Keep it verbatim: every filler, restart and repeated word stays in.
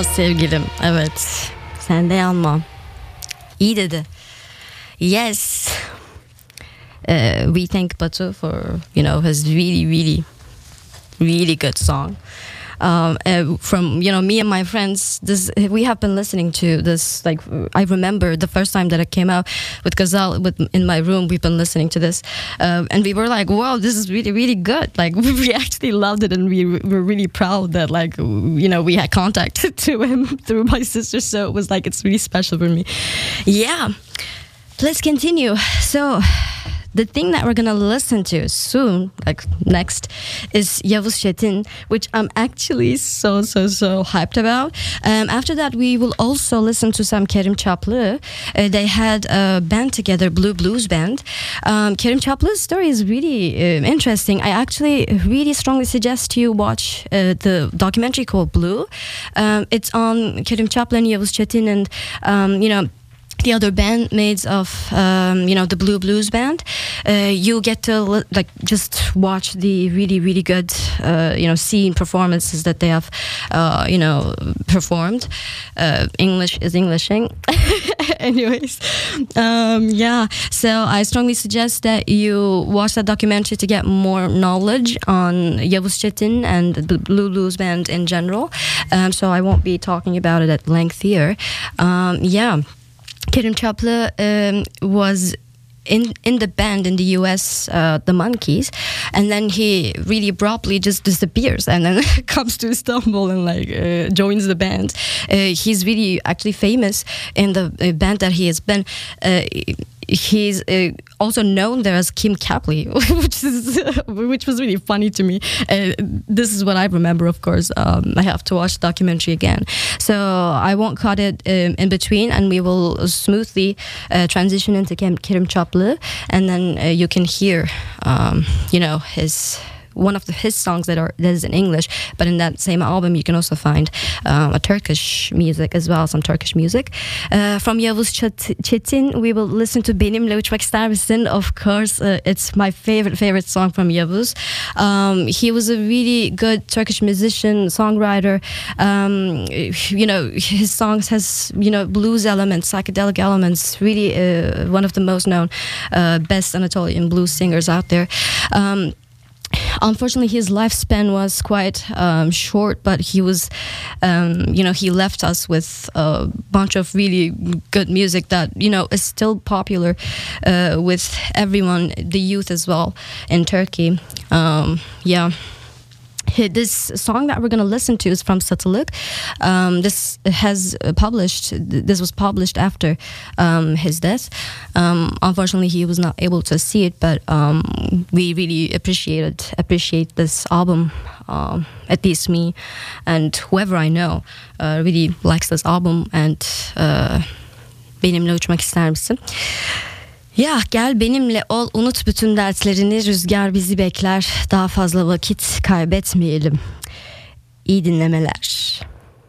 Ah sevgilim, evet. Sen de yanma. İyi dedi. Yes. Uh, we thank Batu for, you know, his really, really, really good song. Um, uh, from, you know, me and my friends, this we have been listening to this. Like, I remember the first time that it came out with Ghazal with, in my room. We've been listening to this, uh, and we were like, "Wow, this is really, really good!" Like, we actually loved it, and we were really proud that, like, you know, we had contact to him through my sister. So it was like, it's really special for me. Yeah, let's continue. So. The thing that we're gonna listen to soon, like next, is Yavuz Çetin, which I'm actually so, so, so hyped about. Um, after that, we will also listen to some Kerim Çaplı. Uh, they had a band together, Blue Blues Band. Um, Kerim Çaplı's story is really uh, interesting. I actually really strongly suggest you watch uh, the documentary called Blue. Um, it's on Kerim Çaplı and Yavuz Çetin and, um, you know, the other bandmates of, um, you know, the Blue Blues Band. Uh, you get to like just watch the really, really good, uh, you know, scene performances that they have, uh, you know, performed. Uh, English is Englishing. Anyways, um, yeah. So I strongly suggest that you watch that documentary to get more knowledge on Yavuz Çetin and the Blue Blues Band in general. Um, so I won't be talking about it at length here. Um, yeah. Kerim Çaplı um, was in in the band in the U S, uh, the Monkees, and then he really abruptly just disappears and then comes to Istanbul and like uh, joins the band. Uh, he's really actually famous in the uh, band that he has been. Uh, He's uh, also known there as Kim Kapley, which is which was really funny to me. Uh, this is what I remember, of course. Um, I have to watch the documentary again, so I won't cut it um, in between, and we will smoothly uh, transition into Kerim Çaplı, and then uh, you can hear, um, you know, his. One of the, his songs that are that is in English, but in that same album you can also find um, a Turkish music as well, some Turkish music. Uh, from Yavuz Çetin, we will listen to Benimle Uçmak İster Misin. Of course, uh, it's my favorite favorite song from Yavuz. Um, he was a really good Turkish musician, songwriter. Um, you know, his songs has, you know, blues elements, psychedelic elements. Really, uh, one of the most known, uh, best Anatolian blues singers out there. Um, Unfortunately, his lifespan was quite um, short, but he was, um, you know, he left us with a bunch of really good music that, you know, is still popular uh, with everyone, the youth as well in Turkey. Um, yeah. This song that we're going to listen to is from Satılık. Um, this has published. This was published after um, his death. Um, unfortunately, he was not able to see it, but um, we really appreciated appreciate this album. Um, at least me and whoever I know uh, really likes this album. And uh, Benimle Uçmak İster Misin? Ya gel benimle ol, unut bütün dertlerini, rüzgar bizi bekler, daha fazla vakit kaybetmeyelim. İyi dinlemeler.